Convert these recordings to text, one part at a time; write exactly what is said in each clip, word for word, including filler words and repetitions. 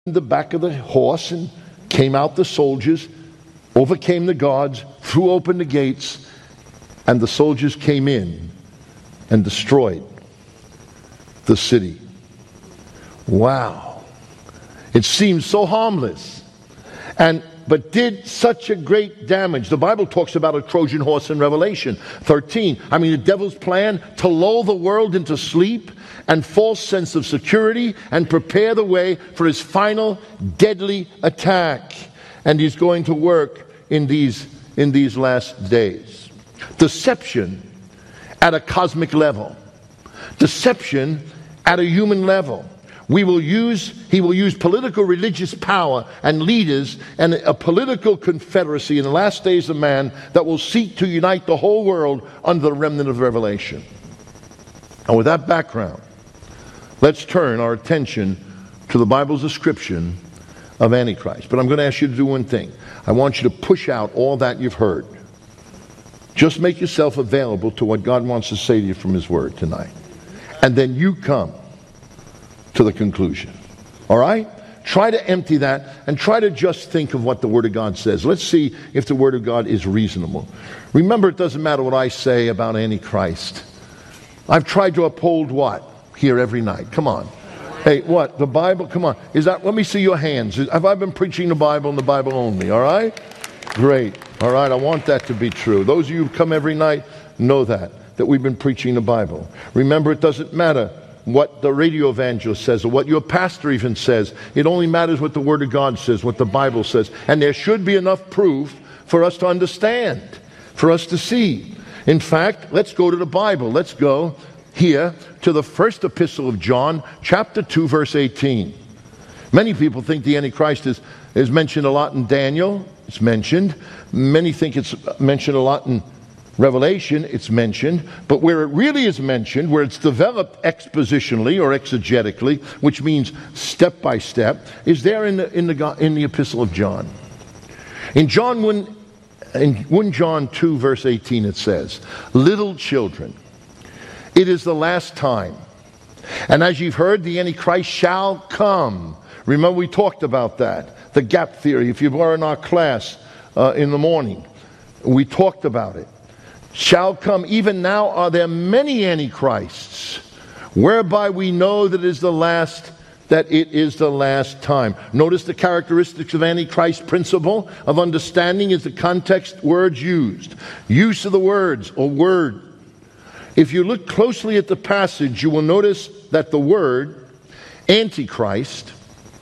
the back of the horse, and came out the soldiers, overcame the guards, threw open the gates, and the soldiers came in and destroyed the city. Wow. It seems so harmless, and but did such a great damage. The Bible talks about a Trojan horse in Revelation thirteen. I mean, the devil's plan to lull the world into sleep and false sense of security and prepare the way for his final deadly attack. And he's going to work in these in these last days. Deception at a cosmic level. Deception at a human level. We will use, he will use political religious power and leaders and a political confederacy in the last days of man that will seek to unite the whole world under the remnant of Revelation. And with that background, let's turn our attention to the Bible's description of Antichrist. But I'm going to ask you to do one thing. I want you to push out all that you've heard. Just make yourself available to what God wants to say to you from His Word tonight. And then you come to the conclusion. All right? Try to empty that and try to just think of what the Word of God says. Let's see if the Word of God is reasonable. Remember, it doesn't matter what I say about Antichrist. I've tried to uphold what? Here every night. Come on. Hey, what? The Bible? Come on. Is that? Let me see your hands. Have I been preaching the Bible and the Bible only? All right? Great. All right. I want that to be true. Those of you who come every night know that, that we've been preaching the Bible. Remember, it doesn't matter what the radio evangelist says or what your pastor even says. It only matters what the Word of God says, what the Bible says. And there should be enough proof for us to understand, for us to see. In fact, let's go to the Bible. Let's go here to the first epistle of John, chapter two, verse eighteen. Many people think the Antichrist is, is mentioned a lot in Daniel. It's mentioned. Many think it's mentioned a lot in Revelation. It's mentioned. But where it really is mentioned, where it's developed expositionally or exegetically, which means step by step, is there in the in the in the epistle of John. In John one, in First John two, verse eighteen, it says, "Little children, it is the last time. And as you've heard, the Antichrist shall come." Remember, we talked about that. The gap theory. If you were in our class uh, in the morning, we talked about it. Shall come. Even now are there many Antichrists, whereby we know that it is the last, that it is the last time. Notice the characteristics of Antichrist principle of understanding is the context words used. Use of the words or word. If you look closely at the passage, you will notice that the word Antichrist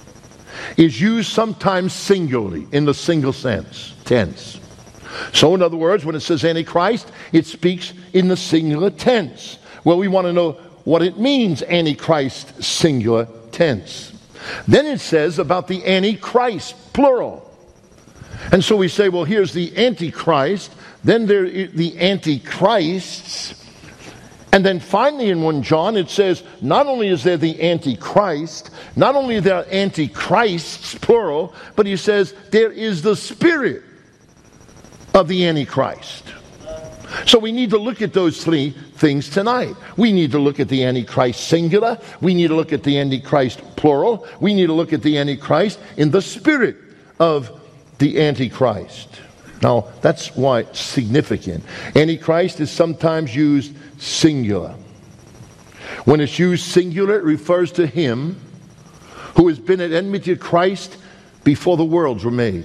is used sometimes singularly, in the single sense, tense. So in other words, when it says Antichrist, it speaks in the singular tense. Well, we want to know what it means, Antichrist, singular tense. Then it says about the Antichrist, plural. And so we say, well, here's the Antichrist, then there is the Antichrists. And then finally in First John it says, not only is there the Antichrist, not only are there Antichrists, plural, but he says there is the spirit of the Antichrist. So we need to look at those three things tonight. We need to look at the Antichrist singular. We need to look at the Antichrist plural. We need to look at the Antichrist in the spirit of the Antichrist. Now, that's why it's significant. Antichrist is sometimes used singular. When it's used singular, it refers to him who has been at enmity of Christ before the worlds were made.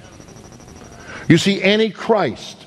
You see, Antichrist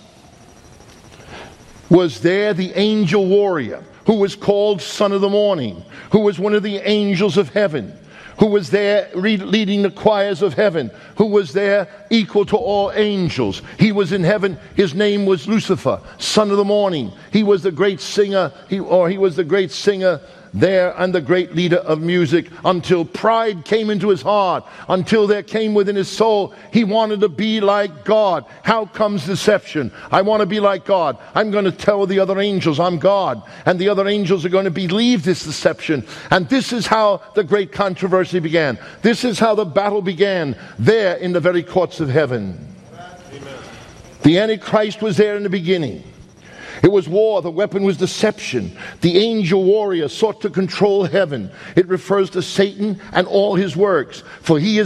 was there, the angel warrior, who was called Son of the Morning, who was one of the angels of heaven, who was there leading the choirs of heaven, who was there equal to all angels. He was in heaven. His name was Lucifer, Son of the Morning. He was the great singer, he, or he was the great singer there and the great leader of music, until pride came into his heart, until there came within his soul, he wanted to be like God. How comes deception? I want to be like God. I'm going to tell the other angels I'm God, and the other angels are going to believe this deception. And this is how the great controversy began. This is how the battle began, there in the very courts of heaven. Amen. The Antichrist was there in the beginning. It was war. The weapon was deception. The angel warrior sought to control heaven. It refers to Satan and all his works. For he is